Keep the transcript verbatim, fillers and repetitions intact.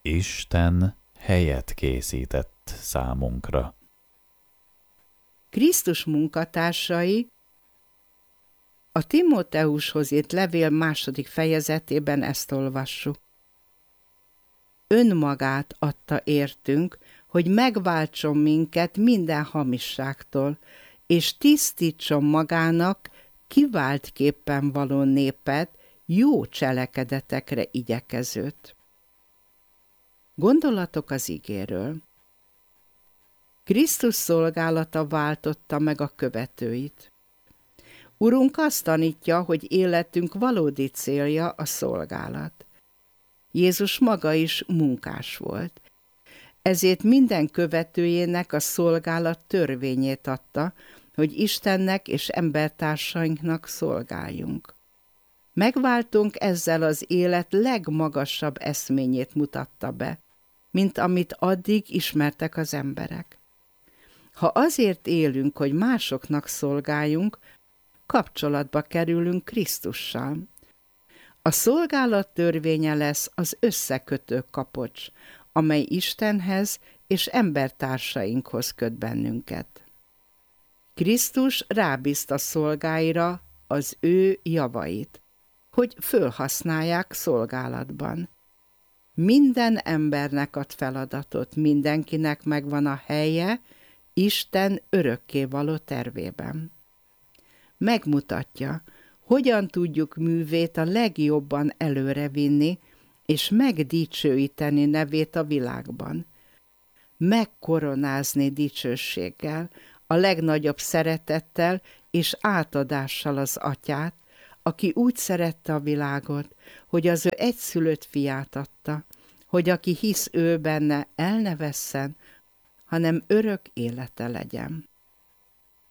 Isten helyet készített számunkra. Krisztus munkatársai a Timóteushoz írt levél második fejezetében ezt olvassuk. Önmagát adta értünk, hogy megváltson minket minden hamisságtól, és tisztítson magának kiváltképpen való népet, jó cselekedetekre igyekezőt. Gondolatok az igéről. Krisztus szolgálata váltotta meg a követőit. Urunk azt tanítja, hogy életünk valódi célja a szolgálat. Jézus maga is munkás volt. Ezért minden követőjének a szolgálat törvényét adta, hogy Istennek és embertársainknak szolgáljunk. Megváltunk ezzel az élet legmagasabb eszményét mutatta be, mint amit addig ismertek az emberek. Ha azért élünk, hogy másoknak szolgáljunk, kapcsolatba kerülünk Krisztussal. A szolgálat törvénye lesz az összekötő kapocs, amely Istenhez és embertársainkhoz köt bennünket. Krisztus rábízta szolgáira az ő javait, hogy fölhasználják szolgálatban. Minden embernek ad feladatot, mindenkinek megvan a helye Isten örökkévaló tervében. Megmutatja, hogyan tudjuk művét a legjobban előrevinni, és megdicsőíteni nevét a világban. Megkoronázni dicsőséggel, a legnagyobb szeretettel és átadással az Atyát, aki úgy szerette a világot, hogy az ő egyszülött fiát adta, hogy aki hisz ő benne, el ne vesszen, hanem örök élete legyen.